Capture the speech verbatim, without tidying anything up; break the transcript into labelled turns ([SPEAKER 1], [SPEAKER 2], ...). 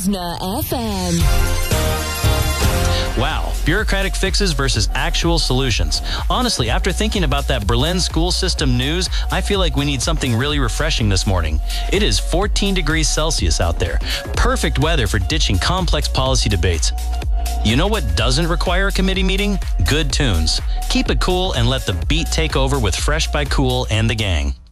[SPEAKER 1] Ravna F M.
[SPEAKER 2] Wow, bureaucratic fixes versus actual solutions. Honestly, after thinking about that Berlin school system news, I feel like we need something really refreshing this morning. It is fourteen degrees Celsius out there. Perfect weather for ditching complex policy debates. You know what doesn't require a committee meeting? Good tunes. Keep it cool and let the beat take over with Fresh by Cool and the gang.